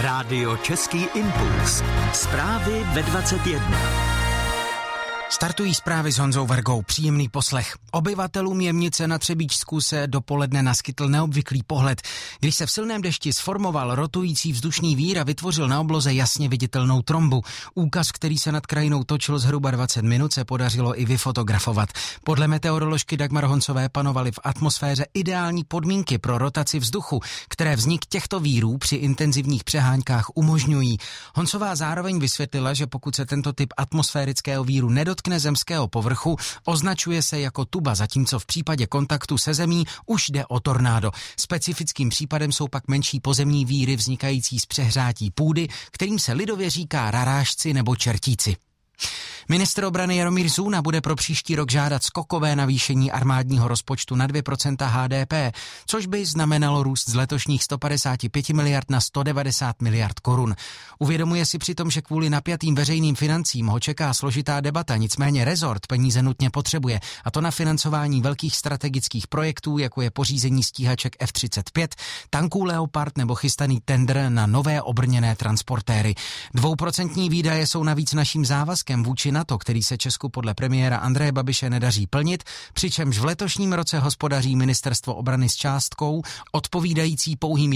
Rádio Český impuls. Zprávy ve 21. Startují zprávy s Honzou Vergou. Příjemný poslech. Obyvatelům Jemnice na Třebíčsku se dopoledne naskytl neobvyklý pohled. Když se v silném dešti sformoval rotující vzdušný vír a vytvořil na obloze jasně viditelnou trombu. Úkaz, který se nad krajinou točil zhruba 20 minut, se podařilo i vyfotografovat. Podle meteoroložky Dagmar Honcové panovaly v atmosféře ideální podmínky pro rotaci vzduchu, které vznik těchto vírů při intenzivních přeháňkách umožňují. Honcová zároveň vysvětlila, že pokud se tento typ atmosférického víru nedotkne zemského povrchu, označuje se jako tuba, zatímco v případě kontaktu se zemí už jde o tornádo. Specifickým případem jsou pak menší pozemní víry vznikající z přehřátí půdy, kterým se lidově říká rarážci nebo čertíci. Ministr obrany Jaromír Zůna bude pro příští rok žádat skokové navýšení armádního rozpočtu na 2% HDP, což by znamenalo růst z letošních 155 miliard na 190 miliard korun. Uvědomuje si přitom, že kvůli napjatým veřejným financím ho čeká složitá debata, nicméně rezort peníze nutně potřebuje, a to na financování velkých strategických projektů, jako je pořízení stíhaček F-35, tanků Leopard nebo chystaný tendr na nové obrněné transportéry. 2% výdaje jsou navíc naším závazkem vůči NATO, který se Česku podle premiéra Andreje Babiše nedaří plnit, přičemž v letošním roce hospodaří ministerstvo obrany s částkou odpovídající pouhým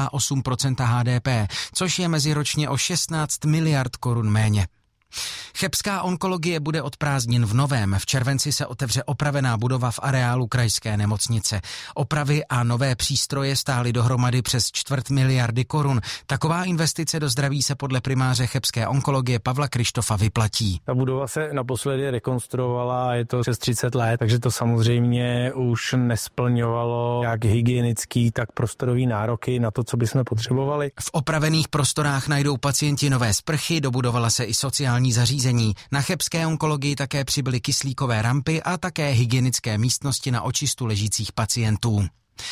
1,8% HDP, což je meziročně o 16 miliard korun méně. Chebská onkologie bude od prázdnin v Novém. V červenci se otevře opravená budova v areálu krajské nemocnice. Opravy a nové přístroje stály dohromady přes 250 miliardy korun. Taková investice do zdraví se podle primáře chebské onkologie Pavla Krištofa vyplatí. Ta budova se naposledy rekonstruovala a je to přes 30 let, takže to samozřejmě už nesplňovalo jak hygienický, tak prostorový nároky na to, co bychom potřebovali. V opravených prostorách najdou pacienti nové sprchy, dobudovala se i sociální zařízení. Na chebské onkologii také přibyly kyslíkové rampy a také hygienické místnosti na očistu ležících pacientů.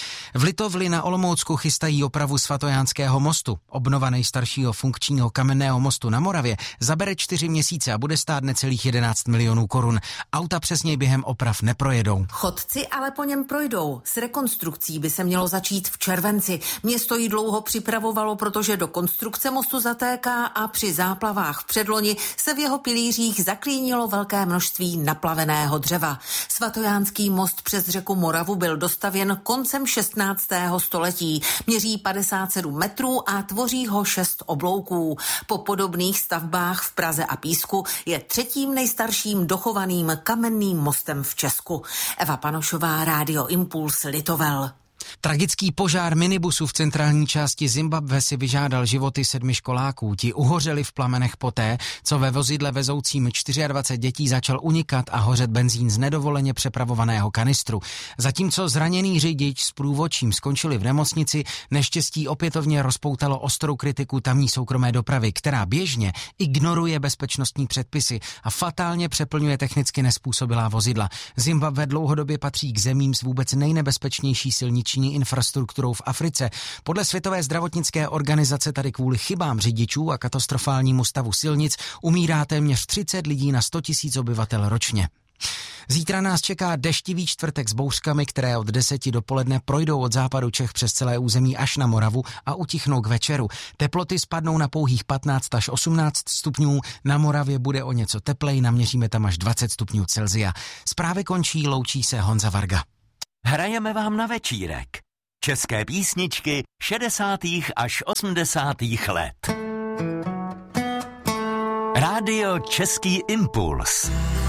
V Litovli na Olomoucku chystají opravu Svatojánského mostu. Obnova nejstaršího funkčního kamenného mostu na Moravě zabere 4 měsíce a bude stát necelých 11 milionů korun. Auta přes něj během oprav neprojedou. Chodci ale po něm projdou. S rekonstrukcí by se mělo začít v červenci. Město ji dlouho připravovalo, protože do konstrukce mostu zatéká a při záplavách v předloni se v jeho pilířích zaklínilo velké množství naplaveného dřeva. Svatojánský most přes řeku Moravu byl dostavěn koncem 16. století. Měří 57 metrů a tvoří ho 6 oblouků. Po podobných stavbách v Praze a Písku je 3. nejstarším dochovaným kamenným mostem v Česku. Eva Panošová, Rádio Impuls, Litovel. Tragický požár minibusu v centrální části Zimbabwe si vyžádal životy 7 školáků. Ti uhořeli v plamenech poté, co ve vozidle vezoucím 24 dětí začal unikat a hořet benzín z nedovoleně přepravovaného kanistru. Zatímco zraněný řidič s průvodčím skončili v nemocnici, neštěstí opětovně rozpoutalo ostrou kritiku tamní soukromé dopravy, která běžně ignoruje bezpečnostní předpisy a fatálně přeplňuje technicky nezpůsobilá vozidla. Zimbabwe dlouhodobě patří k zemím s vůbec nejnebezpečnější silniční infrastrukturou v Africe. Podle Světové zdravotnické organizace tady kvůli chybám řidičů a katastrofálnímu stavu silnic umírá téměř 30 lidí na 100 000 obyvatel ročně. Zítra nás čeká deštivý čtvrtek s bouřkami, které od 10 dopoledne projdou od západu Čech přes celé území až na Moravu a utichnou k večeru. Teploty spadnou na pouhých 15 až 18 stupňů, na Moravě bude o něco teplej, naměříme tam až 20 stupňů Celsia. Zprávy končí, loučí se Honza Varga. Hrajeme vám na večírek. České písničky 60. až 80. let. Rádio Český impuls.